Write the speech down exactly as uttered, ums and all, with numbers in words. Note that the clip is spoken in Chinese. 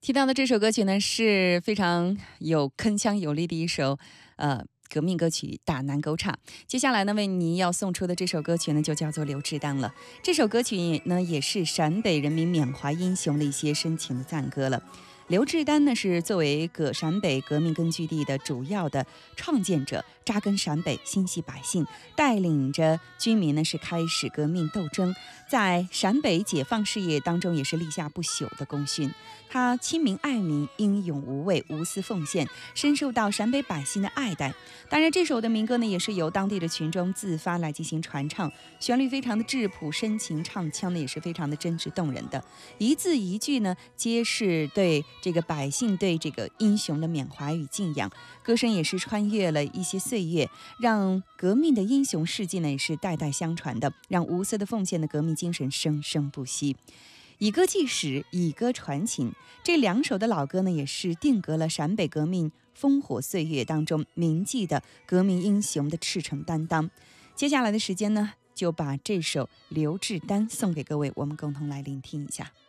提到的这首歌曲呢，是非常有铿锵有力的一首呃革命歌曲《打南沟岔》。接下来呢，为您要送出的这首歌曲呢，就叫做《刘志丹》了。这首歌曲呢，也是陕北人民缅怀英雄的一些深情的赞歌了。刘志丹呢，是作为葛陕北革命根据地的主要的创建者，扎根陕北，心系百姓，带领着军民呢是开始革命斗争，在陕北解放事业当中也是立下不朽的功勋。他亲民爱民，英勇无畏，无私奉献，深受到陕北百姓的爱戴。当然，这首的民歌呢，也是由当地的群众自发来进行传唱，旋律非常的质朴深情，唱腔呢也是非常的真挚动人的，一字一句呢皆是对这个百姓对这个英雄的缅怀与敬仰。歌声也是穿越了一些岁月，让革命的英雄事迹呢也是代代相传的，让无私的奉献的革命精神生生不息。以歌记史，以歌传情，这两首的老歌呢，也是定格了陕北革命烽火岁月当中铭记的革命英雄的赤诚担当。接下来的时间呢，就把这首《刘志丹》送给各位，我们共同来聆听一下。